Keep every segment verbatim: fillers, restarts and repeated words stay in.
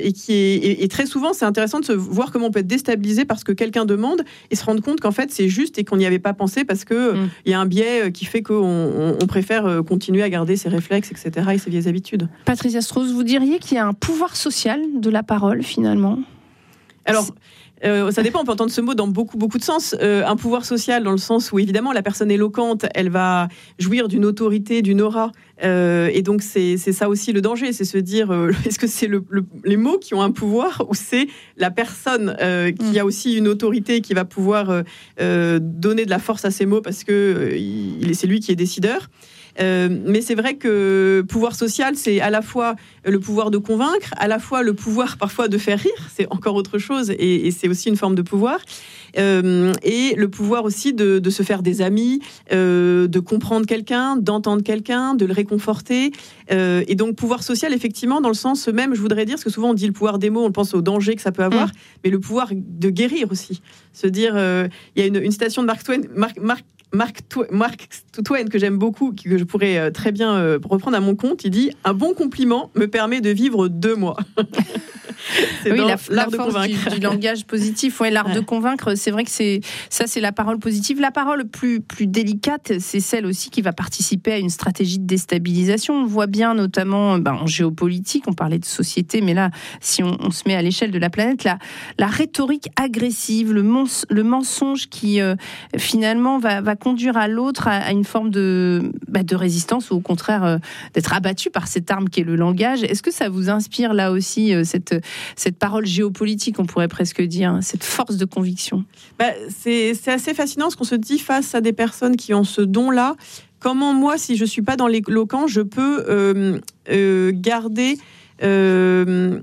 et qui est et, et très souvent, c'est intéressant de se voir comment on peut être déstabilisé parce que quelqu'un demande et se rendre compte qu'en fait, c'est juste et qu'on n'y avait pas pensé parce que mmh. y a un biais qui fait qu'on on, on préfère continuer à garder ses réflexes, et cetera et ses vieilles habitudes. Patricia Strauss, vous diriez qu'il y a un pouvoir social de la parole, finalement ? Alors, euh, ça dépend, on peut entendre ce mot dans beaucoup, beaucoup de sens. Euh, un pouvoir social dans le sens où, évidemment, la personne éloquente, elle va jouir d'une autorité, d'une aura. Euh, et donc, c'est, c'est ça aussi le danger, c'est se dire, euh, est-ce que c'est le, le, les mots qui ont un pouvoir ou c'est la personne euh, qui a aussi une autorité qui va pouvoir euh, donner de la force à ces mots parce que euh, il, c'est lui qui est décideur. Euh, mais c'est vrai que pouvoir social, c'est à la fois le pouvoir de convaincre, à la fois le pouvoir parfois de faire rire, c'est encore autre chose, et, et c'est aussi une forme de pouvoir, euh, et le pouvoir aussi de, de se faire des amis, euh, de comprendre quelqu'un, d'entendre quelqu'un, de le réconforter, euh, et donc pouvoir social, effectivement, dans le sens même, je voudrais dire, parce que souvent on dit le pouvoir des mots, on pense au danger que ça peut avoir, mmh. mais le pouvoir de guérir aussi, se dire, euh, il y a une, une citation de Mark Twain, Mark, Mark Mark Twain, que j'aime beaucoup, que je pourrais très bien reprendre à mon compte, il dit « Un bon compliment me permet de vivre deux mois ». C'est oui, la, l'art la de force convaincre. Du, du langage positif, ouais, l'art ouais. de convaincre, c'est vrai que c'est, ça, c'est la parole positive. La parole plus, plus délicate, c'est celle aussi qui va participer à une stratégie de déstabilisation. On voit bien, notamment ben, en géopolitique, on parlait de société, mais là, si on, on se met à l'échelle de la planète, la, la rhétorique agressive, le, mons, le mensonge qui, euh, finalement, va, va conduire à l'autre à, à une forme de, bah, de résistance ou au contraire euh, d'être abattu par cette arme qui est le langage. Est-ce que ça vous inspire, là aussi, euh, cette... cette parole géopolitique, on pourrait presque dire, cette force de conviction? Bah, c'est, c'est assez fascinant ce qu'on se dit face à des personnes qui ont ce don-là. Comment moi, si je ne suis pas dans l'éloquent, je peux euh, euh, garder... Euh,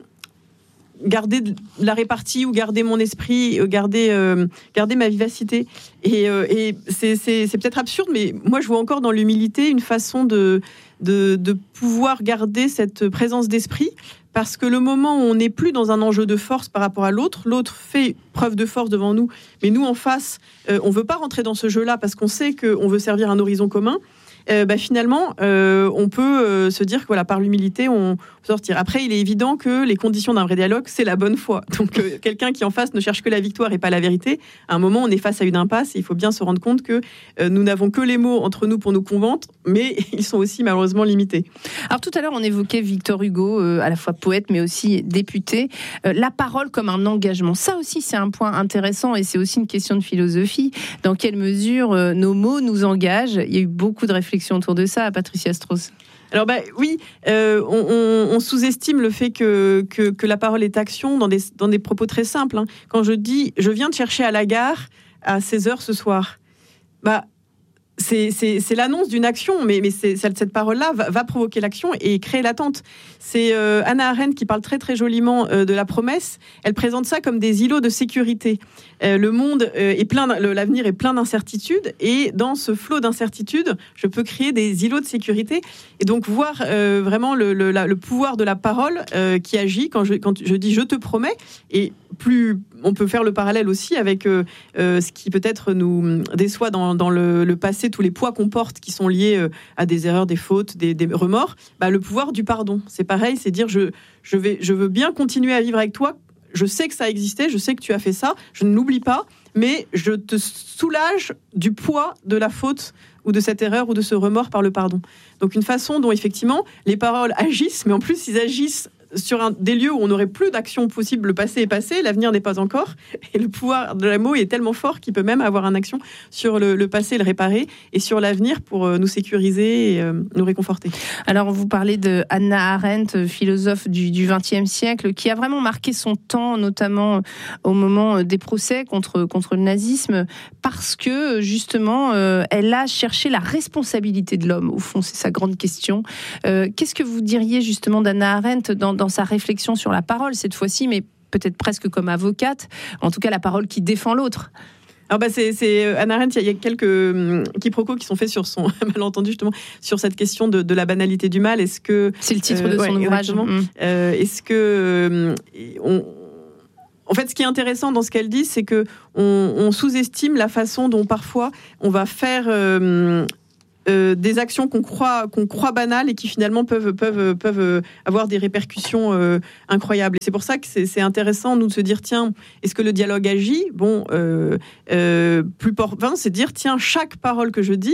garder la répartie ou garder mon esprit, garder, euh, garder ma vivacité. Et, euh, et c'est, c'est, c'est peut-être absurde, mais moi, je vois encore dans l'humilité une façon de, de, de pouvoir garder cette présence d'esprit. Parce que le moment où on n'est plus dans un enjeu de force par rapport à l'autre, l'autre fait preuve de force devant nous, mais nous, en face, euh, on ne veut pas rentrer dans ce jeu-là parce qu'on sait qu'on veut servir un horizon commun. Euh, bah, finalement, euh, on peut euh, se dire que voilà, par l'humilité, on peut sortir. Après, il est évident que les conditions d'un vrai dialogue, c'est la bonne foi. Donc, euh, quelqu'un qui en face ne cherche que la victoire et pas la vérité, à un moment, on est face à une impasse et il faut bien se rendre compte que euh, nous n'avons que les mots entre nous pour nous convaincre, mais ils sont aussi malheureusement limités. Alors, tout à l'heure, on évoquait Victor Hugo, euh, à la fois poète, mais aussi député. Euh, la parole comme un engagement. Ça aussi, c'est un point intéressant et c'est aussi une question de philosophie. Dans quelle mesure euh, nos mots nous engagent? Il y a eu beaucoup de réflexions autour de ça, Patricia Strauss. Alors bah, oui, euh, on, on, on sous-estime le fait que, que, que la parole est action dans des, dans des propos très simples. Hein. Quand je dis « je viens te chercher à la gare à seize heures ce soir », bah, c'est, c'est, c'est l'annonce d'une action, mais, mais c'est, cette parole-là va, va provoquer l'action et créer l'attente. C'est euh, Hannah Arendt qui parle très très joliment euh, de la promesse. Elle présente ça comme des îlots de sécurité. Euh, le monde euh, est plein, le, l'avenir est plein d'incertitudes, et dans ce flot d'incertitudes, je peux créer des îlots de sécurité. Et donc voir euh, vraiment le, le, la, le pouvoir de la parole euh, qui agit quand je, quand je dis je te promets. Et plus on peut faire le parallèle aussi avec euh, euh, ce qui peut-être nous déçoit dans, dans le, le passé, tous les poids qu'on porte qui sont liés euh, à des erreurs, des fautes, des, des remords. Bah, le pouvoir du pardon, c'est pareil, c'est dire je, je, vais, je veux bien continuer à vivre avec toi. Je sais que ça existait, je sais que tu as fait ça, je ne l'oublie pas, mais je te soulage du poids de la faute ou de cette erreur ou de ce remords par le pardon. Donc une façon dont effectivement les paroles agissent, mais en plus ils agissent sur un, des lieux où on n'aurait plus d'action possible. Le passé est passé, l'avenir n'est pas encore, et le pouvoir de la mot est tellement fort qu'il peut même avoir une action sur le, le passé, le réparer, et sur l'avenir pour euh, nous sécuriser et euh, nous réconforter. Alors vous parlez de Hannah Arendt, philosophe du, du vingtième siècle, qui a vraiment marqué son temps, notamment au moment des procès contre, contre le nazisme, parce que justement euh, elle a cherché la responsabilité de l'homme. Au fond, c'est sa grande question. Euh, qu'est-ce que vous diriez justement d'Hannah Arendt dans dans sa réflexion sur la parole, cette fois-ci, mais peut-être presque comme avocate, en tout cas la parole qui défend l'autre? Alors bah c'est, c'est Hannah Arendt, il y a quelques hum, quiproquos qui sont faits sur son malentendu justement sur cette question de, de la banalité du mal. Est-ce que c'est le titre euh, de son ouais, ouvrage. Mmh. Euh, est-ce que euh, on En fait, ce qui est intéressant dans ce qu'elle dit, c'est que on, on sous-estime la façon dont parfois on va faire euh, euh, des actions qu'on croit, qu'on croit banales et qui finalement peuvent, peuvent, peuvent avoir des répercussions euh, incroyables. Et c'est pour ça que c'est, c'est intéressant, nous, de se dire, tiens, est-ce que le dialogue agit ? Bon, euh, euh, plus portant, c'est de dire, tiens, chaque parole que je dis,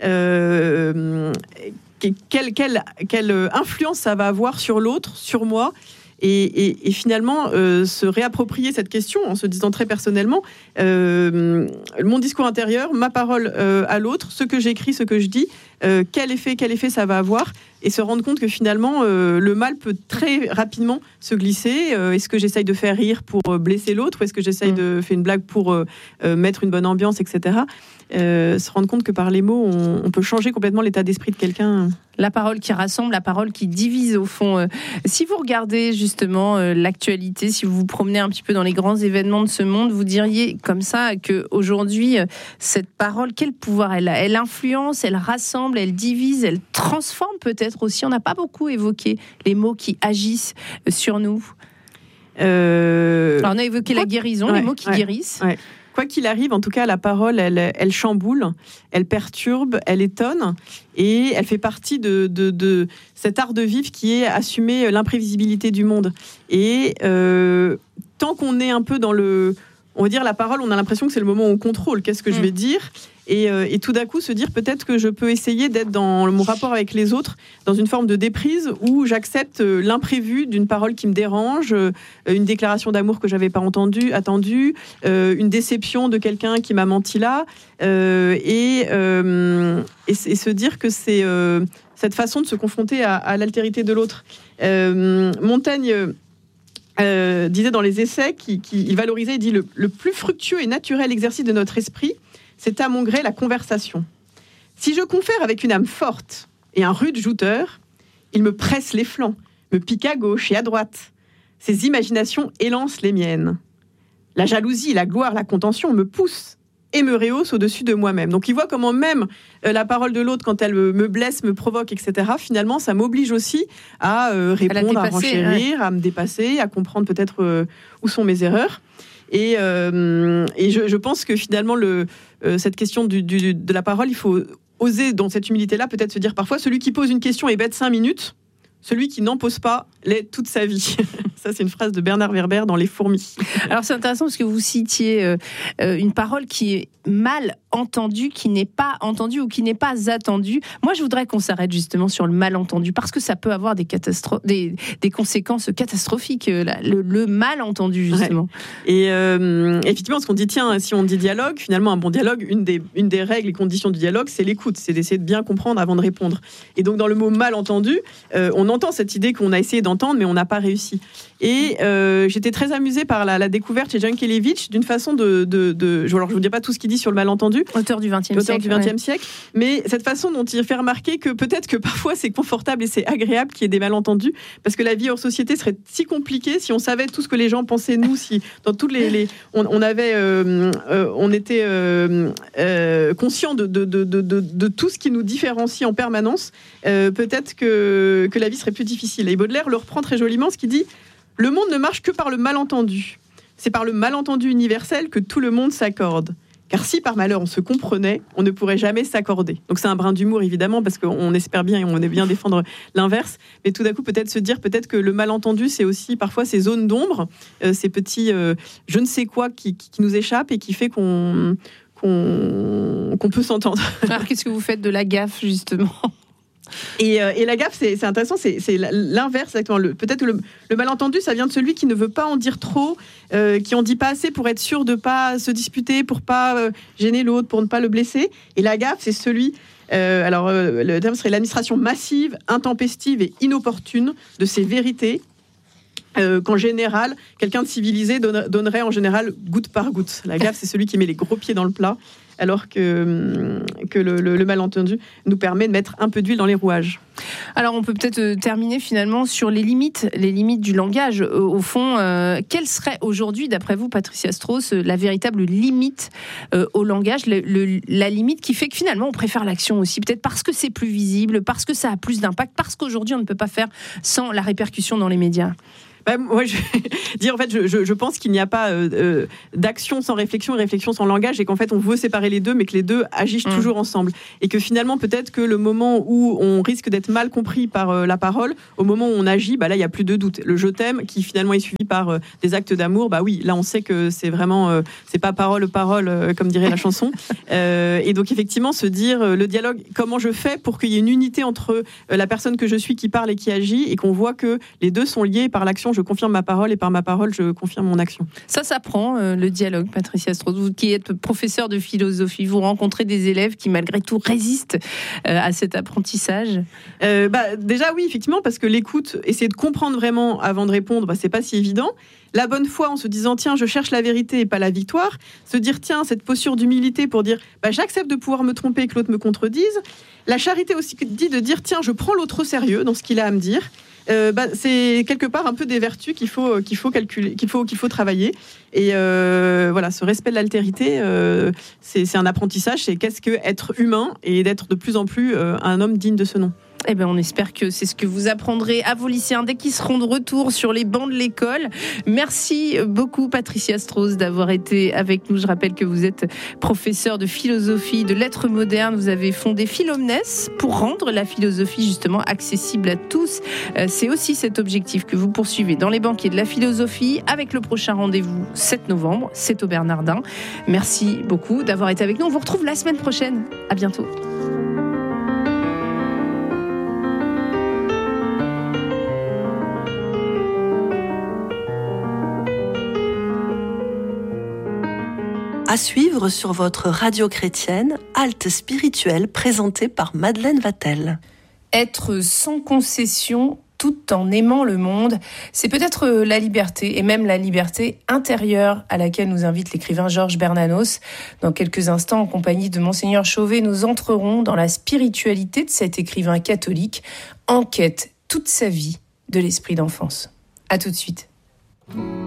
euh, quelle, quelle, quelle influence ça va avoir sur l'autre, sur moi ? Et, et, et finalement, euh, se réapproprier cette question en se disant très personnellement, euh, mon discours intérieur, ma parole euh, à l'autre, ce que j'écris, ce que je dis, euh, quel effet, quel effet ça va avoir, et se rendre compte que finalement, euh, le mal peut très rapidement se glisser. Euh, est-ce que j'essaye de faire rire pour blesser l'autre, ou est-ce que j'essaye mmh. de faire une blague pour euh, mettre une bonne ambiance, et cetera. Euh, se rendre compte que par les mots, on, on peut changer complètement l'état d'esprit de quelqu'un. La parole qui rassemble, la parole qui divise au fond. Euh, si vous regardez justement euh, l'actualité, si vous vous promenez un petit peu dans les grands événements de ce monde, vous diriez comme ça qu'aujourd'hui, euh, cette parole, quel pouvoir elle a ? Elle influence, elle rassemble, elle divise, elle transforme peut-être aussi. On n'a pas beaucoup évoqué les mots qui agissent sur nous. Euh... Alors on a évoqué Quoi... la guérison, ouais, les mots qui ouais, guérissent. Ouais. Quoi qu'il arrive, en tout cas, la parole, elle, elle chamboule, elle perturbe, elle étonne, et elle fait partie de, de, de cet art de vivre qui est assumer l'imprévisibilité du monde. Et euh, tant qu'on est un peu dans le... On va dire la parole, on a l'impression que c'est le moment où on contrôle. Qu'est-ce que mmh. je vais dire ? Et, euh, et tout d'un coup, se dire peut-être que je peux essayer d'être dans mon rapport avec les autres, dans une forme de déprise où j'accepte l'imprévu d'une parole qui me dérange, euh, une déclaration d'amour que j'avais pas entendue, attendue, euh, une déception de quelqu'un qui m'a menti là, euh, et, euh, et, et se dire que c'est euh, cette façon de se confronter à, à l'altérité de l'autre. Euh, Montaigne euh, disait dans les essais, qu'il qui, il valorisait, il dit le, le plus fructueux et naturel exercice de notre esprit, c'est à mon gré la conversation. Si je confère avec une âme forte et un rude jouteur, il me presse les flancs, me pique à gauche et à droite. Ses imaginations élancent les miennes. La jalousie, la gloire, la contention me poussent et me rehaussent au-dessus de moi-même. Donc il voit comment même euh, la parole de l'autre, quand elle me blesse, me provoque, et cetera, finalement, ça m'oblige aussi à euh, répondre, à, à renchérir, ouais. à me dépasser, à comprendre peut-être euh, où sont mes erreurs. Et, euh, et je, je pense que finalement, le, euh, cette question du, du, de la parole, il faut oser, dans cette humilité-là, peut-être se dire parfois, celui qui pose une question est bête cinq minutes, celui qui n'en pose pas l'est toute sa vie. Ça, c'est une phrase de Bernard Werber dans Les Fourmis. Alors, c'est intéressant parce que vous citiez euh, une parole qui est mal entendue, qui n'est pas entendue ou qui n'est pas attendue. Moi, je voudrais qu'on s'arrête justement sur le malentendu parce que ça peut avoir des, catastro- des, des conséquences catastrophiques, le, le malentendu, justement. Ouais. Et euh, effectivement, ce qu'on dit, tiens, si on dit dialogue, finalement, un bon dialogue, une des, une des règles et conditions du dialogue, c'est l'écoute, c'est d'essayer de bien comprendre avant de répondre. Et donc, dans le mot malentendu, euh, on entend cette idée qu'on a essayé d'entendre, mais on n'a pas réussi. Et euh, j'étais très amusée par la, la découverte chez Jankélévitch d'une façon de... de, de alors, je ne vous dis pas tout ce qu'il dit sur le malentendu. Auteur du vingtième siècle. Auteur du vingtième siècle. Mais cette façon dont il fait remarquer que peut-être que parfois c'est confortable et c'est agréable qu'il y ait des malentendus, parce que la vie hors société serait si compliquée si on savait tout ce que les gens pensaient nous, si dans toutes les... les on, on avait... Euh, euh, on était euh, euh, conscient de, de, de, de, de, de tout ce qui nous différencie en permanence. Euh, peut-être que, que la vie serait plus difficile. Et Baudelaire le reprend très joliment, ce qui dit... Le monde ne marche que par le malentendu. C'est par le malentendu universel que tout le monde s'accorde. Car si par malheur on se comprenait, on ne pourrait jamais s'accorder. Donc c'est un brin d'humour évidemment, parce qu'on espère bien et on aime bien défendre l'inverse. Mais tout d'un coup, peut-être se dire peut-être que le malentendu, c'est aussi parfois ces zones d'ombre, euh, ces petits euh, je ne sais quoi qui, qui, qui nous échappent et qui fait qu'on, qu'on, qu'on peut s'entendre. Alors qu'est-ce que vous faites de la gaffe justement ? Et, euh, et la gaffe, c'est, c'est intéressant, c'est, c'est l'inverse exactement. Le, peut-être que le, le malentendu, ça vient de celui qui ne veut pas en dire trop, euh, qui en dit pas assez pour être sûr de pas se disputer, pour pas euh, gêner l'autre, pour ne pas le blesser. Et la gaffe, c'est celui, euh, alors euh, le terme serait l'administration massive, intempestive et inopportune de ces vérités. Euh, qu'en général, quelqu'un de civilisé donne, donnerait en général goutte par goutte. La gaffe, c'est celui qui met les gros pieds dans le plat, alors que, que le, le, le malentendu nous permet de mettre un peu d'huile dans les rouages. Alors, on peut peut-être terminer finalement sur les limites, les limites du langage. Au fond, euh, quelle serait aujourd'hui, d'après vous, Patricia Strauss, la véritable limite euh, au langage, le, le, la limite qui fait que finalement, on préfère l'action aussi, peut-être parce que c'est plus visible, parce que ça a plus d'impact, parce qu'aujourd'hui, on ne peut pas faire sans la répercussion dans les médias. Bah, moi, je vais dire, en fait, je, je, je pense qu'il n'y a pas euh, euh, d'action sans réflexion et réflexion sans langage, et qu'en fait, on veut séparer les deux, mais que les deux agissent mmh. toujours ensemble. Et que finalement, peut-être que le moment où on risque d'être mal compris par euh, la parole, au moment où on agit, bah, là, il n'y a plus de doute. Le « je t'aime », qui finalement est suivi par euh, des actes d'amour, bah oui, là, on sait que c'est vraiment, euh, c'est pas parole, parole, euh, comme dirait la chanson. Euh, et donc, effectivement, se dire, euh, le dialogue, comment je fais pour qu'il y ait une unité entre euh, la personne que je suis qui parle et qui agit, et qu'on voit que les deux sont liés par l'action. Je confirme ma parole et par ma parole, je confirme mon action. Ça s'apprend, euh, le dialogue, Patricia Strauss. Vous qui êtes professeur de philosophie, vous rencontrez des élèves qui, malgré tout, résistent euh, à cet apprentissage euh, bah, Déjà, oui, effectivement, parce que l'écoute, essayer de comprendre vraiment avant de répondre, bah, c'est pas si évident. La bonne foi en se disant, tiens, je cherche la vérité et pas la victoire. Se dire, tiens, cette posture d'humilité pour dire, bah, j'accepte de pouvoir me tromper et que l'autre me contredise. La charité aussi dit de dire, tiens, je prends l'autre au sérieux dans ce qu'il a à me dire. Euh, bah, c'est quelque part un peu des vertus qu'il faut, qu'il faut calculer, qu'il faut, qu'il faut travailler. Et euh, voilà, ce respect de l'altérité, euh, c'est, c'est un apprentissage. C'est qu'est-ce que être humain et d'être de plus en plus euh, un homme digne de ce nom. Eh bien, on espère que c'est ce que vous apprendrez à vos lycéens dès qu'ils seront de retour sur les bancs de l'école. Merci beaucoup, Patricia Strauss, d'avoir été avec nous. Je rappelle que vous êtes professeure de philosophie, de lettres modernes. Vous avez fondé Philomnes pour rendre la philosophie justement accessible à tous. C'est aussi cet objectif que vous poursuivez dans les banquiers de la philosophie avec le prochain rendez-vous sept novembre. C'est au Bernardin. Merci beaucoup d'avoir été avec nous. On vous retrouve la semaine prochaine. À bientôt. À suivre sur votre radio chrétienne, Halte spirituelle présentée par Madeleine Vatel. Être sans concession tout en aimant le monde, c'est peut-être la liberté et même la liberté intérieure à laquelle nous invite l'écrivain Georges Bernanos. Dans quelques instants, en compagnie de Monseigneur Chauvet, nous entrerons dans la spiritualité de cet écrivain catholique en quête toute sa vie de l'esprit d'enfance. À tout de suite.